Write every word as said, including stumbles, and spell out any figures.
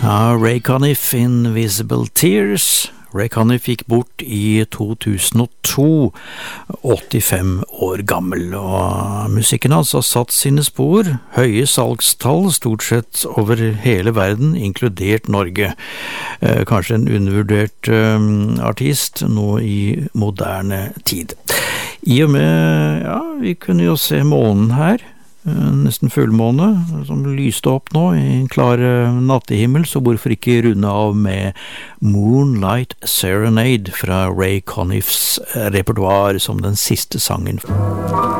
Ja, Ray Conniff, Invisible Tears. Ray Conniff gikk bort i to tusen og to, åttifem år gammel, og musikken hans har satt sine spor, høye salgstall stort sett over hele verden, inkludert Norge. Eh, kanskje en undervurdert eh, artist nå i moderne tid. I og med, ja, vi kunne jo se månen her, nesten fullmåne, som lyste opp nå i en klar nattehimmel, så hvorfor ikke runde av med Moonlight Serenade fra Ray Conniffs repertoire som den siste sangen.